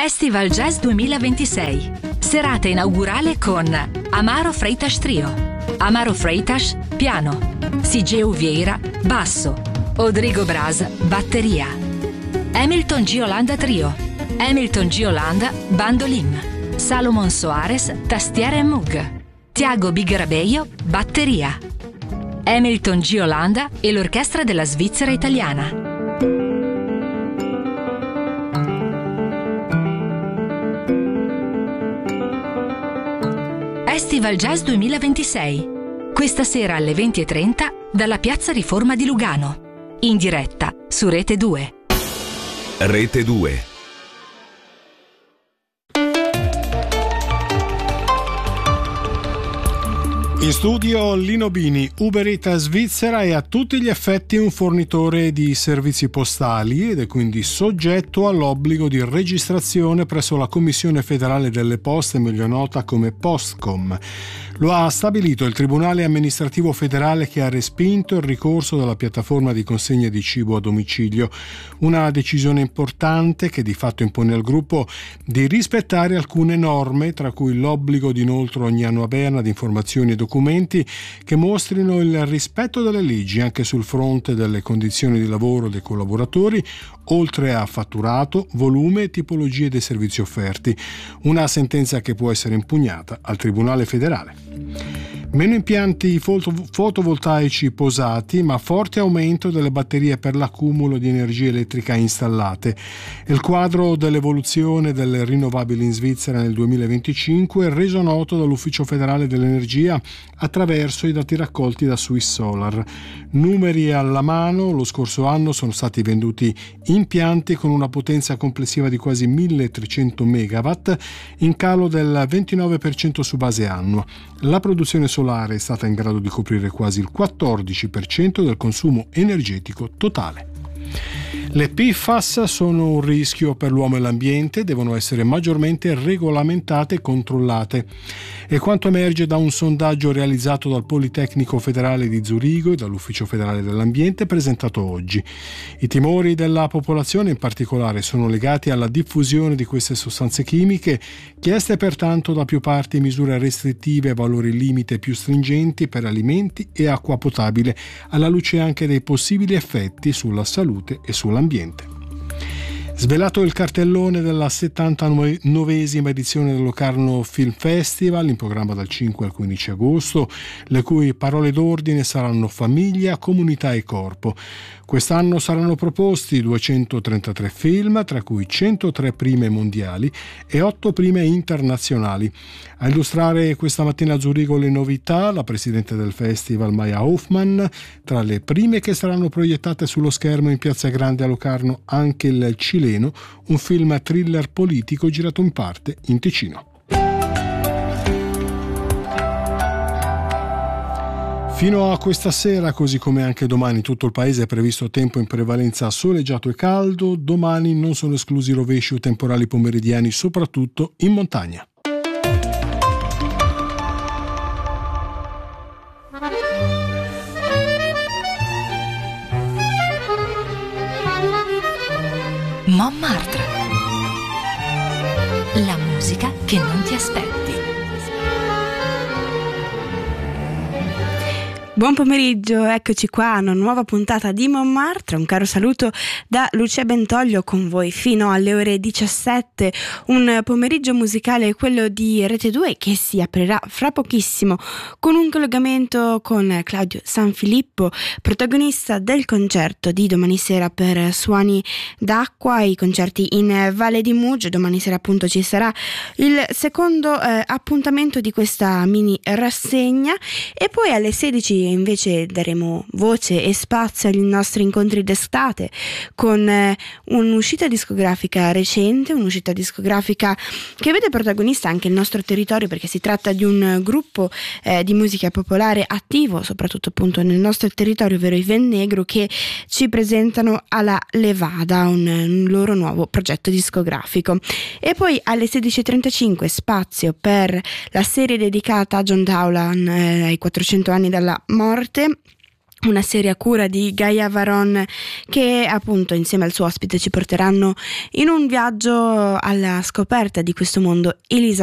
Festival Jazz 2026. Serata inaugurale con Amaro Freitas Trio, Amaro Freitas piano, Sigeu Vieira basso, Rodrigo Braz batteria, Hamilton G. Olanda Trio, Hamilton G. Olanda bandolim, Salomon Soares tastiere e Moog, Tiago Bigarabeio batteria, Hamilton G. Olanda e l'orchestra della Svizzera italiana. Festival Jazz 2026. Questa sera alle 20:30 dalla Piazza Riforma di Lugano. In diretta su Rete 2. Rete 2. In studio Lino Bini, Uber Eats Svizzera è a tutti gli effetti un fornitore di servizi postali ed è quindi soggetto all'obbligo di registrazione presso la Commissione federale delle poste, meglio nota come Postcom. Lo ha stabilito il Tribunale amministrativo federale, che ha respinto il ricorso della piattaforma di consegna di cibo a domicilio. Una decisione importante che di fatto impone al gruppo di rispettare alcune norme, tra cui l'obbligo di inoltre ogni anno a Berna di informazioni e documenti che mostrino il rispetto delle leggi anche sul fronte delle condizioni di lavoro dei collaboratori, oltre a fatturato, volume e tipologie dei servizi offerti. Una sentenza che può essere impugnata al Tribunale federale. Meno impianti fotovoltaici posati, ma forte aumento delle batterie per l'accumulo di energia elettrica installate. Il quadro dell'evoluzione delle rinnovabili in Svizzera nel 2025 è reso noto dall'Ufficio federale dell'energia attraverso i dati raccolti da Swiss Solar. Numeri alla mano, lo scorso anno sono stati venduti impianti con una potenza complessiva di quasi 1300 megawatt, in calo del 29% su base annua. La produzione solare è stata in grado di coprire quasi il 14% del consumo energetico totale. Le PFAS sono un rischio per l'uomo e l'ambiente, devono essere maggiormente regolamentate e controllate. È quanto emerge da un sondaggio realizzato dal Politecnico Federale di Zurigo e dall'Ufficio Federale dell'Ambiente presentato oggi. I timori della popolazione in particolare sono legati alla diffusione di queste sostanze chimiche, chieste pertanto da più parti misure restrittive e valori limite più stringenti per alimenti e acqua potabile, alla luce anche dei possibili effetti sulla salute e sull'ambiente. Svelato il cartellone della 79esima edizione del Locarno Film Festival, in programma dal 5 al 15 agosto, le cui parole d'ordine saranno famiglia, comunità e corpo. Quest'anno saranno proposti 233 film, tra cui 103 prime mondiali e 8 prime internazionali. A illustrare questa mattina a Zurigo le novità, la presidente del festival Maya Hoffman, tra le prime che saranno proiettate sullo schermo in Piazza Grande a Locarno anche il Cileno, un film thriller politico girato in parte in Ticino. Fino a questa sera, così come anche domani, tutto il paese è previsto tempo in prevalenza soleggiato e caldo. Domani non sono esclusi rovesci o temporali pomeridiani, soprattutto in montagna. Montmartre. La musica che non ti aspetti. Buon pomeriggio, eccoci qua a una nuova puntata di Montmartre. Un caro saluto da Lucia Bentoglio con voi fino alle ore 17. Un pomeriggio musicale, quello di Rete 2, che si aprirà fra pochissimo con un collegamento con Claudio Sanfilippo, protagonista del concerto di domani sera per suoni d'acqua, i concerti in Valle di Mugge. Domani sera appunto ci sarà il secondo appuntamento di questa mini rassegna, e poi alle 16 invece daremo voce e spazio agli nostri incontri d'estate con un'uscita discografica recente, un'uscita discografica che vede protagonista anche il nostro territorio, perché si tratta di un gruppo di musica popolare attivo soprattutto appunto nel nostro territorio, ovvero i Vennegro, che ci presentano alla Levada, un loro nuovo progetto discografico. E poi alle 16:35 spazio per la serie dedicata a John Dowland ai 400 anni dalla morte, una serie a cura di Gaia Varon, che appunto insieme al suo ospite ci porteranno in un viaggio alla scoperta di questo mondo. Elisa